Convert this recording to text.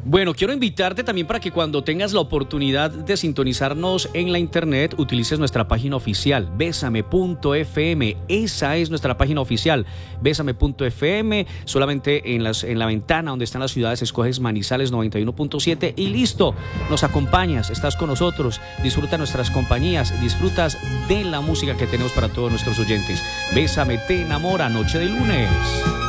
Bueno, quiero invitarte también para que cuando tengas la oportunidad de sintonizarnos en la internet, utilices nuestra página oficial, besame.fm. Esa es nuestra página oficial, besame.fm. Solamente en la ventana donde están las ciudades escoges Manizales 91.7 y listo. Nos acompañas, estás con nosotros, disfruta nuestras compañías, disfrutas de la música que tenemos para todos nuestros oyentes. Bésame te enamora, noche de lunes.